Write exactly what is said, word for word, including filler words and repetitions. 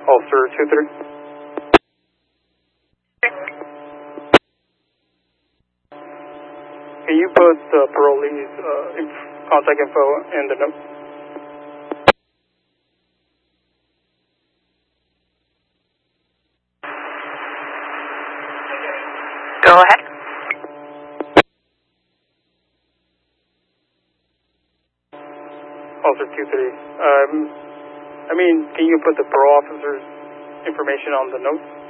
Officer two three. Can you put the parolee's uh, inf- contact info in the note? Go ahead. Officer two three. Um, I mean, can you put the parole officer's information on the note?